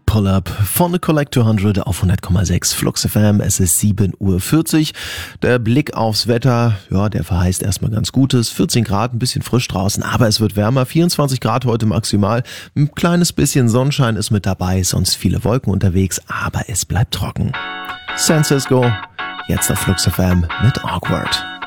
Pull Up von The Collect 200 auf 100,6 Flux FM. Es ist 7:40 Uhr. Der Blick aufs Wetter, ja, der verheißt erstmal ganz Gutes. 14 Grad, ein bisschen frisch draußen, aber es wird wärmer. 24 Grad heute maximal. Ein kleines bisschen Sonnenschein ist mit dabei, sonst viele Wolken unterwegs, aber es bleibt trocken. San Cisco, jetzt auf Flux FM mit Awkward.